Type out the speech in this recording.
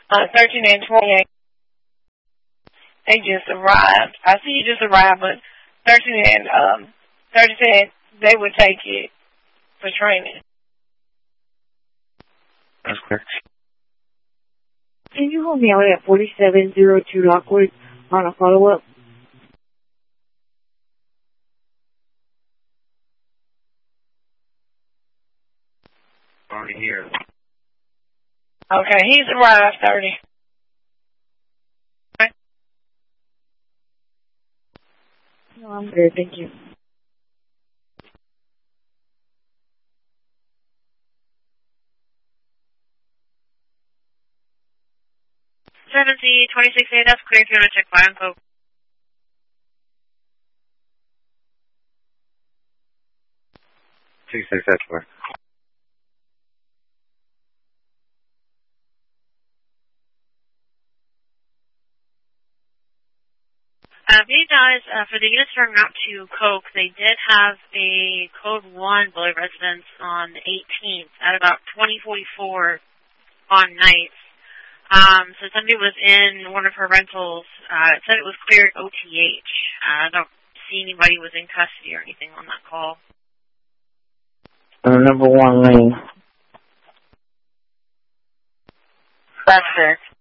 13 and 28. They just arrived. I see you just arrived, but 13 and 30 said they would take it for training. That's clear. Can you hold me out at 4702 Lockwood on a follow-up? Already here. Okay, he's arrived, 30. Okay. No, I'm good, thank you. Tennessee 26A, that's clear if you want to check fire code. That's clear. These guys, for the units turning out to Coke, they did have a Code 1 bully residence on the 18th at about 2044 on nights. So somebody was in one of her rentals. It said it was cleared OTH. I don't see anybody was in custody or anything on that call. Number 1 lane. That's correct.